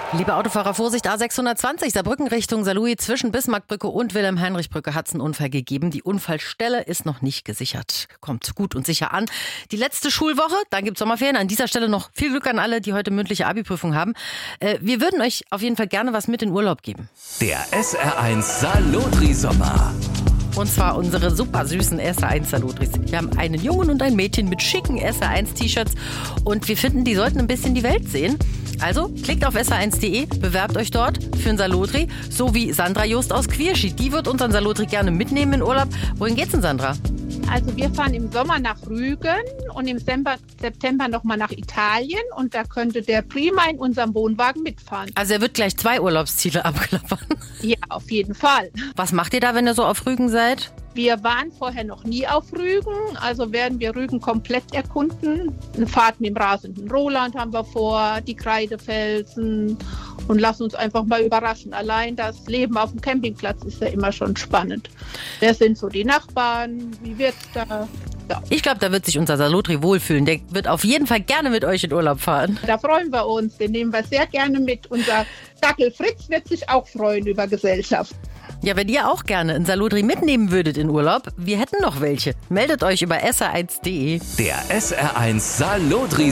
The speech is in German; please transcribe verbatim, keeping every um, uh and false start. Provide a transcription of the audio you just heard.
Liebe Autofahrer, Vorsicht, A sechshundertzwanzig, Saarbrücken Richtung Saarlouis, zwischen Bismarckbrücke und Wilhelm-Heinrich-Brücke hat es einen Unfall gegeben. Die Unfallstelle ist noch nicht gesichert. Kommt gut und sicher an. Die letzte Schulwoche, dann gibt's Sommerferien. An dieser Stelle noch viel Glück an alle, die heute mündliche Abi-Prüfung haben. Äh, wir würden euch auf jeden Fall gerne was mit in Urlaub geben. Der S R eins Salotri-Sommer. Und zwar unsere super süßen S R eins Salotris. Wir haben einen Jungen und ein Mädchen mit schicken S R eins T-Shirts. Und wir finden, die sollten ein bisschen die Welt sehen. Also klickt auf S R eins punkt de, bewerbt euch dort für einen Salotri, so wie Sandra Just aus Quierschied. Die wird unseren Salotri gerne mitnehmen in Urlaub. Wohin geht's denn, Sandra? Also wir fahren im Sommer nach Rügen und im September nochmal nach Italien und da könnte der prima in unserem Wohnwagen mitfahren. Also er wird gleich zwei Urlaubsziele abklappern. Ja, auf jeden Fall. Was macht ihr da, wenn ihr so auf Rügen seid? Wir waren vorher noch nie auf Rügen, also werden wir Rügen komplett erkunden. Eine Fahrt mit dem rasenden Roland haben wir vor, die Kreidefelsen und lassen uns einfach mal überraschen. Allein das Leben auf dem Campingplatz ist ja immer schon spannend. Wer sind so die Nachbarn? Wie wird's da? Ja. Ich glaube, da wird sich unser Salotri wohlfühlen. Der wird auf jeden Fall gerne mit euch in Urlaub fahren. Da freuen wir uns. Den nehmen wir sehr gerne mit. Unser Dackel Fritz wird sich auch freuen über Gesellschaft. Ja, wenn ihr auch gerne einen Salotri mitnehmen würdet in Urlaub, wir hätten noch welche. Meldet euch über S R eins punkt de. Der S R eins Salotri